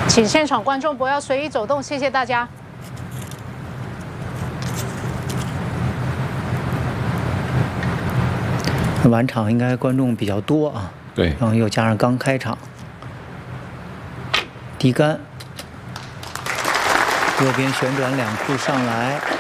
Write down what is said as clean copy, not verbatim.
请现场观众不要随意走动，谢谢大家。 晚场应该观众比较多啊， 对， 然后又加上刚开场，低杆，右边旋转2库上来。